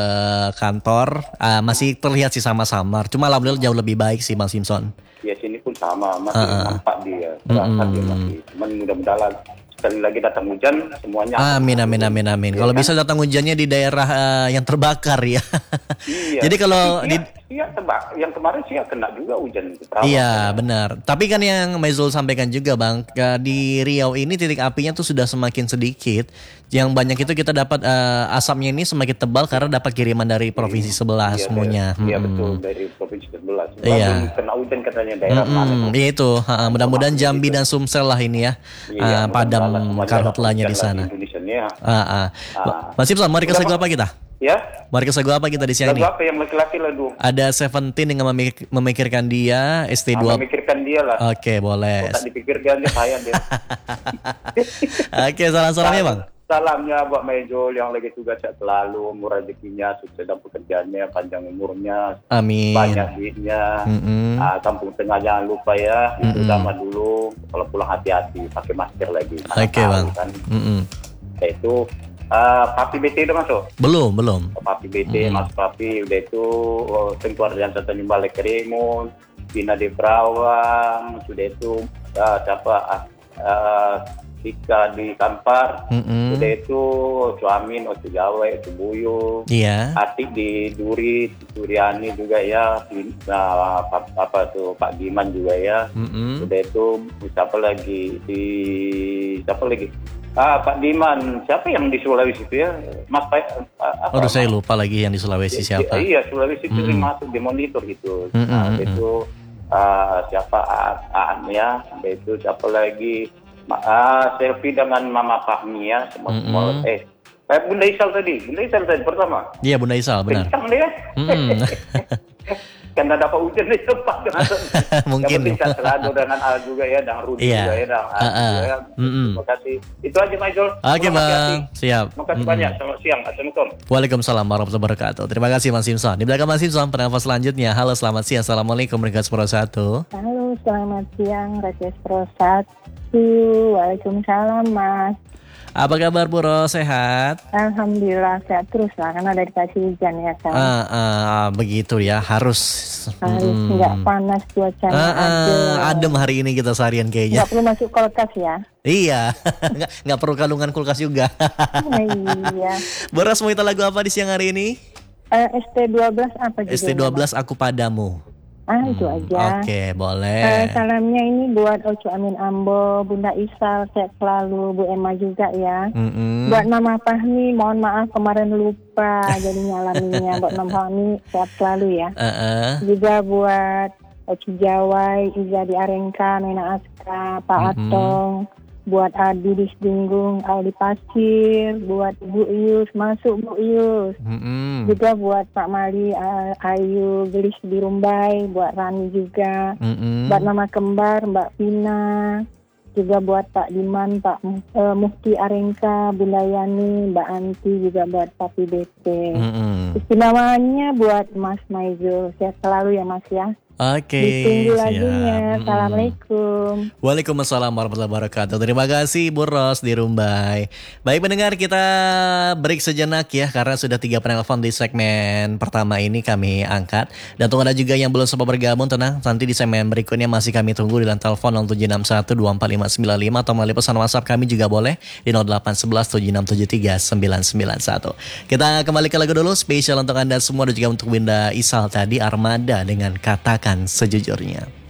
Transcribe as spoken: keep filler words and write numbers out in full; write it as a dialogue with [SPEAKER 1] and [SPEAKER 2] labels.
[SPEAKER 1] uh, kantor uh, masih terlihat sih sama-sama. Cuma alhamdulillah jauh lebih baik sih Bang Simpson.
[SPEAKER 2] Ya sini pun sama, masih
[SPEAKER 1] Uh-uh.
[SPEAKER 2] nampak dia, terasa dia masih. Cuman mudah-mudahan sekali lagi datang hujan semuanya.
[SPEAKER 1] Amin amin amin amin.
[SPEAKER 2] Ya,
[SPEAKER 1] Kalau
[SPEAKER 2] kan?
[SPEAKER 1] bisa datang hujannya di daerah uh, yang terbakar ya.
[SPEAKER 2] Iya.
[SPEAKER 1] Jadi kalau
[SPEAKER 2] iya,
[SPEAKER 1] di
[SPEAKER 2] iya tebak, yang kemarin sih ya kena juga hujan itu.
[SPEAKER 1] Iya benar. Tapi kan yang Maizul sampaikan juga Bang, ke- di Riau ini titik apinya tuh sudah semakin sedikit. Yang banyak itu kita dapat uh, asapnya ini semakin tebal karena dapat kiriman dari provinsi sebelah
[SPEAKER 2] Iya,
[SPEAKER 1] semuanya.
[SPEAKER 2] Iya
[SPEAKER 1] Mm-mm.
[SPEAKER 2] betul, dari provinsi sebelah.
[SPEAKER 1] Iya.
[SPEAKER 2] Belum kena hujan katanya daerah mana.
[SPEAKER 1] Mm-mm. Iya itu. Ha, mudah-mudahan Jambi dan Sumsel lah ini ya uh,
[SPEAKER 2] Iya,
[SPEAKER 1] padam
[SPEAKER 2] mudah-mudahan semuanya
[SPEAKER 1] karhutlanya
[SPEAKER 2] dapat
[SPEAKER 1] di
[SPEAKER 2] hujan
[SPEAKER 1] sana.
[SPEAKER 2] lagi Indonesia nya.
[SPEAKER 1] Ah, ah.
[SPEAKER 2] Ah.
[SPEAKER 1] Mas Simpson, mari ke lagu apa kita?
[SPEAKER 2] Ya,
[SPEAKER 1] Mari ke lagu apa kita di siang
[SPEAKER 2] lagu
[SPEAKER 1] ini?
[SPEAKER 2] apa yang laki-laki lagu?
[SPEAKER 1] Ada Seventeen dengan memik- memikirkan dia, S T dua.
[SPEAKER 2] Ah, memikirkan dia lah.
[SPEAKER 1] Oke, boleh.
[SPEAKER 2] Tak dipikirkan dia saya dia.
[SPEAKER 1] Oke, salam-salamnya Bang.
[SPEAKER 2] Salamnya buat Maizul yang lagi tugas sehat selalu, umur rezekinya, sukses dalam pekerjaannya, panjang umurnya,
[SPEAKER 1] Amin.
[SPEAKER 2] banyak duitnya.
[SPEAKER 1] Mm-mm.
[SPEAKER 2] Ah, kampung tengah jangan lupa ya, itu
[SPEAKER 1] Mm-mm.
[SPEAKER 2] utama dulu. Kalau pulang hati-hati, pakai masker lagi. Mana
[SPEAKER 1] Oke
[SPEAKER 2] tahu
[SPEAKER 1] Bang.
[SPEAKER 2] Kan.
[SPEAKER 1] Mm-mm.
[SPEAKER 2] Itu ah, Papi B T udah masuk.
[SPEAKER 1] Belum, belum.
[SPEAKER 2] Papi B T,
[SPEAKER 1] Mm-mm.
[SPEAKER 2] Mas Papi udah itu, oh, Tengku Ardian Tanjung Balai Kerimun, Pina de Brawang, sudah itu ah, siapa? Ah, ah, Tika di Kampar,
[SPEAKER 1] Mm-mm.
[SPEAKER 2] udah itu Suamin, Otu Jawa, Otu Buyu,
[SPEAKER 1] Iya.
[SPEAKER 2] Atik di Duri, Duriani juga ya, nah, apa, apa tuh Pak Diman juga ya,
[SPEAKER 1] Mm-mm.
[SPEAKER 2] udah itu siapa lagi di siapa lagi? Ah Pak Diman, siapa yang di Sulawesi itu ya? Mas Pak, apa?
[SPEAKER 1] Aduh saya lupa lagi yang di Sulawesi siapa.
[SPEAKER 2] Iya Sulawesi itu
[SPEAKER 1] Mm-mm.
[SPEAKER 2] masuk di monitor gitu.
[SPEAKER 1] Mm-mm,
[SPEAKER 2] Nah,
[SPEAKER 1] mm-mm.
[SPEAKER 2] itu ah, siapa Aan ya, itu siapa lagi? Ma- ah, selfie dengan Mama Fahmi ya, semua semua
[SPEAKER 1] Mm-mm.
[SPEAKER 2] eh kayak Bunda Isal tadi, Bunda Isal tadi pertama.
[SPEAKER 1] Iya Bunda Isal, benar.
[SPEAKER 2] Kencang dia.
[SPEAKER 1] Mm-mm.
[SPEAKER 2] Karena dapat hujan di tempat dengan
[SPEAKER 1] Mungkin.
[SPEAKER 2] yang penting sehat selalu dengan Al juga ya, dan Rudi
[SPEAKER 1] Iya.
[SPEAKER 2] juga ya, dan Al
[SPEAKER 1] Uh-uh.
[SPEAKER 2] juga ya.
[SPEAKER 1] Mm-mm.
[SPEAKER 2] Terima kasih. Itu aja Maizul.
[SPEAKER 1] Oke
[SPEAKER 2] Pulang hati-hati.
[SPEAKER 1] Bang, siap.
[SPEAKER 2] Terima kasih
[SPEAKER 1] Mm-mm.
[SPEAKER 2] banyak. Selamat siang. Assalamualaikum.
[SPEAKER 1] Waalaikumsalam warahmatullahi wabarakatuh. Terima kasih Mas Simpson. Di belakang Mas Simpson, penafas selanjutnya. Halo, selamat siang. Assalamualaikum warahmatullahi wabarakatuh.
[SPEAKER 3] Halo, selamat siang, Rajas Pro satu. Waalaikumsalam, Mas.
[SPEAKER 1] Apa kabar Bu Ro? Sehat?
[SPEAKER 3] Alhamdulillah, sehat terus lah, karena ada dikasih hujan ya, kan.
[SPEAKER 1] Ah, ah, begitu ya, harus.
[SPEAKER 3] Harus
[SPEAKER 1] Mm.
[SPEAKER 3] nggak panas cuacanya,
[SPEAKER 1] Ah, ah,
[SPEAKER 3] adem.
[SPEAKER 1] adem hari ini kita seharian kayaknya.
[SPEAKER 3] Nggak perlu masuk kulkas ya.
[SPEAKER 1] Iya, nggak nggak perlu kalungan kulkas juga.
[SPEAKER 3] Nah, iya.
[SPEAKER 1] Bu Ros, mau kita lagu apa di siang hari ini?
[SPEAKER 3] Eh, S T dua belas apa
[SPEAKER 1] S T dua belas Aku Padamu.
[SPEAKER 3] Ah, itu aja.
[SPEAKER 1] Oke,
[SPEAKER 3] Eh,
[SPEAKER 1] boleh.
[SPEAKER 3] salamnya ini buat Ocu Amin Ambo, Bunda Isal, sehat selalu, Bu Emma juga ya.
[SPEAKER 1] Mm-mm.
[SPEAKER 3] Buat Mama Fahmi, mohon maaf kemarin lupa jadi nyalaminya. Buat Mama Fahmi, sehat selalu ya.
[SPEAKER 1] Uh-uh.
[SPEAKER 3] Juga buat Oci Jawai, Iza di Arengka, Nena Aska, Pak
[SPEAKER 1] Mhm.
[SPEAKER 3] Atong, buat Adi di Sedinggung, Aldi Pasir, buat Bu Ius, masuk Bu Ius.
[SPEAKER 1] Mm-mm.
[SPEAKER 3] Juga buat Pak Mali, uh, Ayu, Gelis di Rumbai, buat Rani juga.
[SPEAKER 1] Mm-mm.
[SPEAKER 3] Buat Mama Kembar, Mbak Pina. Juga buat Pak Diman, Pak uh, Mufti Arengka, Bunda Yani, Mbak Anti, juga buat Papi B T.
[SPEAKER 1] Mm-mm.
[SPEAKER 3] Istimewanya buat Mas Maizul. Sehat selalu ya Mas ya.
[SPEAKER 1] Oke,
[SPEAKER 3] Ditunggu
[SPEAKER 1] siap.
[SPEAKER 3] lagunya.
[SPEAKER 1] Mm-mm.
[SPEAKER 3] Assalamualaikum.
[SPEAKER 1] Waalaikumsalam warahmatullahi wabarakatuh. Terima kasih Bu Ros di Rumbai. Baik pendengar, kita break sejenak ya, karena sudah tiga penelpon di segmen pertama ini kami angkat. Dan untuk Anda juga yang belum sempat bergabung, tenang, nanti di segmen berikutnya masih kami tunggu di line telepon nol tujuh enam satu dua empat lima sembilan lima atau melalui pesan WhatsApp kami juga boleh di nol delapan satu satu tujuh enam tujuh tiga sembilan sembilan satu. Kita kembali ke lagu dulu spesial untuk Anda semua dan juga untuk Winda Isal tadi, Armada dengan Katakan Sejujurnya.